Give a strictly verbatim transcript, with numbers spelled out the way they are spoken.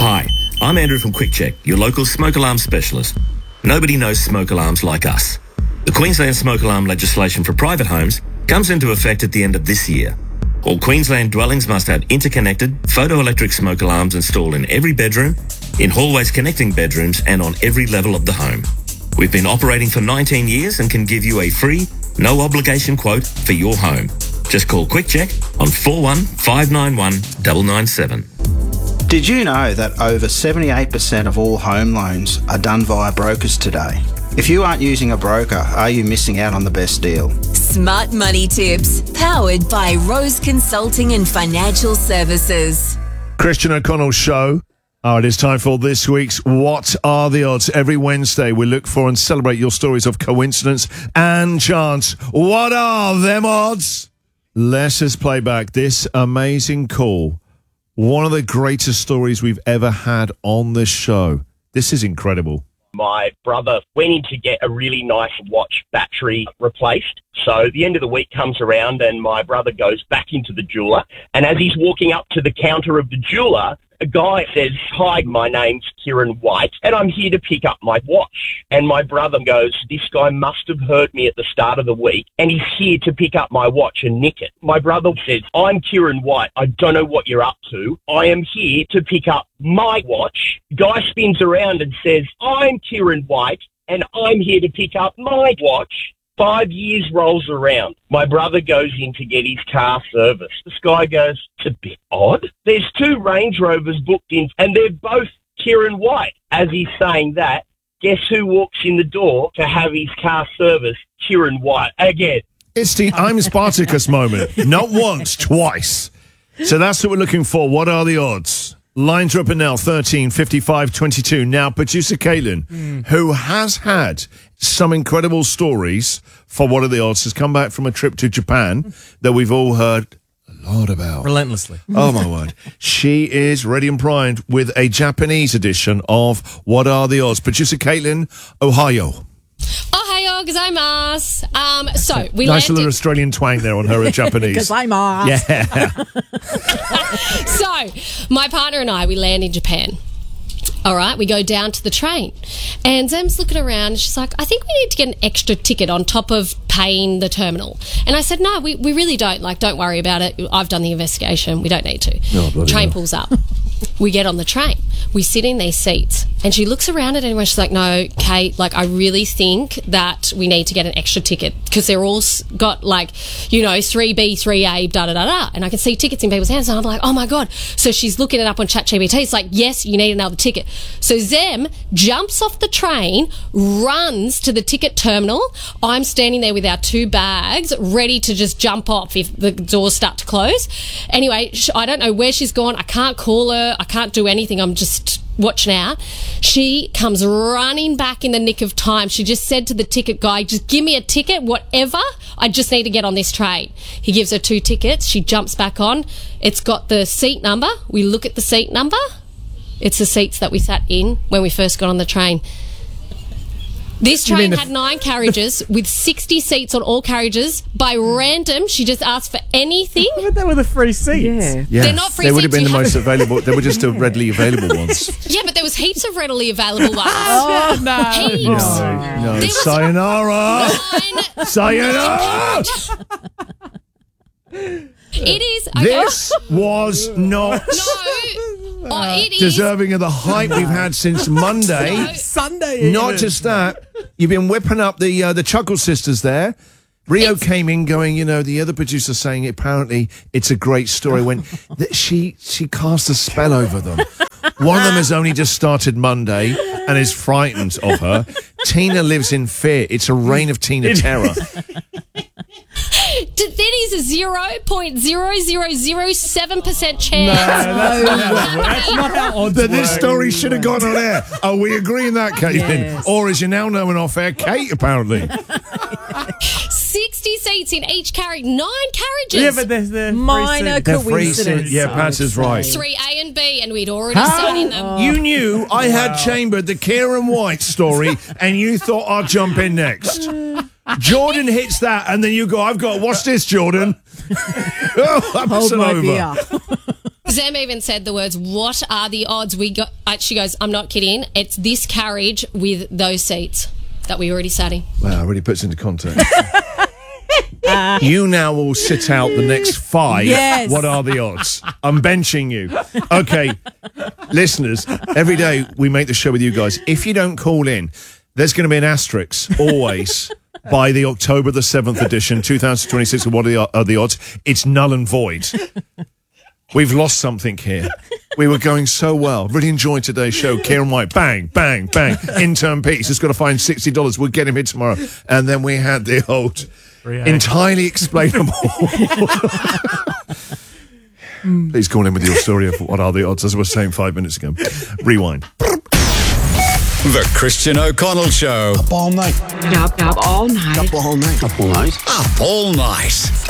Hi, I'm Andrew from QuickCheck, your local smoke alarm specialist. Nobody knows smoke alarms like us. The Queensland smoke alarm legislation for private homes comes into effect at the end of this year. All Queensland dwellings must have interconnected photoelectric smoke alarms installed in every bedroom, in hallways connecting bedrooms, and on every level of the home. We've been operating for nineteen years and can give you a free, no obligation quote for your home. Just call QuickCheck on four one five nine one nine nine seven. Did you know that over seventy-eight percent of all home loans are done via brokers today? If you aren't using a broker, are you missing out on the best deal? Smart Money Tips, powered by Rose Consulting and Financial Services. Christian O'Connell Show. Oh, it is time for this week's What Are the Odds? Every Wednesday we look for and celebrate your stories of coincidence and chance. What are them odds? Let us play back this amazing call. One of the greatest stories we've ever had on this show. This is incredible. My brother went in to get a really nice watch battery replaced. So the end of the week comes around and my brother goes back into the jeweler. And as he's walking up to the counter of the jeweler, a guy says, "Hi, my name's Kieran White, and I'm here to pick up my watch." And my brother goes, "This guy must have heard me at the start of the week, and he's here to pick up my watch and nick it." My brother says, "I'm Kieran White. I don't know what you're up to. I am here to pick up my watch." Guy spins around and says, "I'm Kieran White, and I'm here to pick up my watch." Five years rolls around. My brother goes in to get his car serviced. This guy goes, "It's a bit odd. There's two Range Rovers booked in, and they're both Kieran White." As he's saying that, guess who walks in the door to have his car serviced? Kieran White again. It's the I'm Spartacus moment. Not once, twice. So that's what we're looking for. What are the odds? Lines are up and now, thirteen, fifty-five, twenty-two. Now, producer Caitlin, mm. who has had some incredible stories for What Are the Odds, has come back from a trip to Japan that we've all heard a lot about. Relentlessly. Oh, my word. She is ready and primed with a Japanese edition of What Are the Odds? Producer Caitlin, Ohio. Ohayo gozaimasu. Um, so we nice landed... little Australian twang there on her Japanese. Gozaimasu. Yeah. So my partner and I, we land in Japan. All right, we go down to the train, and Zem's looking around, and she's like, "I think we need to get an extra ticket on top of paying the terminal." And I said, "No, we, we really don't. Like, don't worry about it. I've done the investigation. We don't need to." Oh, train hell. pulls up. We get on the train. We sit in these seats, and she looks around at everyone. She's like, "No, Kate, like, I really think that we need to get an extra ticket because they're all s- got, like, you know, three B, three A, da da da da." And I can see tickets in people's hands, and I'm like, "Oh my God." So she's looking it up on ChatGPT. It's like, "Yes, you need another ticket." So Zem jumps off the train, runs to the ticket terminal. I'm standing there with our two bags, ready to just jump off if the doors start to close. Anyway, sh- I don't know where she's gone. I can't call her. I can't do anything. I'm just watching out. She comes running back in the nick of time. She just said to the ticket guy, "Just give me a ticket, whatever. I just need to get on this train." He gives her two tickets. She jumps back on. It's got the seat number. We look at the seat number. It's the seats that we sat in when we first got on the train. This train had nine carriages with sixty seats on all carriages. By random, she just asked for anything. I thought they were the free seats. Yeah. Yeah. They're not free They seats. would have been You the have most to- available. They were just the readily available ones. Yeah, but there was heaps of readily available ones. Oh, no. Heaps. No, no. There was Sayonara. Nine. Sayonara. It is. Okay. This was not No. Oh, it is. deserving of the hype we've had since Monday. Sunday. Not even. just that, you've been whipping up the uh, the Chuckle Sisters there. Rio It's- came in going, you know, the other producer saying apparently it's a great story when that she she cast a spell over them. One of them has only just started Monday and is frightened of her. Tina lives in fear. It's a reign of Tina terror. D- that is a zero point zero zero zero seven percent chance. that's not how it works. That's not how odds That this work. story should have gone on air. Are we agreeing that, Caitlin? Yes. Or as you now know in off air, Kate, apparently. sixty seats in each carriage, nine carriages. Yeah, but there's the Minor The free coincidence. seat. Yeah, Pat is right. Three A and B, and we'd already sat in them. You knew I had chambered the Kieran White story, and you thought I'd jump in next. Jordan hits that, and then you go, "I've got, what's this, Jordan?" Oh, Hold episode my over. beer. Zem even said the words, "What are the odds?" We got. Uh, she goes, "I'm not kidding. It's this carriage with those seats that we already sat in." Wow, really puts into context. You now will sit out the next five. Yes. What are the odds? I'm benching you. Okay, listeners, every day we make the show with you guys. If you don't call in, there's going to be an asterisk always by the October the seventh edition, two thousand twenty-six. What are the, are the odds? It's null and void. We've lost something here. We were going so well. Really enjoyed today's show. Kieran White, bang, bang, bang. Intern Pete's has got to find sixty dollars. We'll get him here tomorrow. And then we had the old entirely explainable. Please call in with your story of what are the odds, as I was saying five minutes ago. Rewind. The Christian O'Connell Show. Up all night. Up, up all night. Up all night. Up all night. Up all night.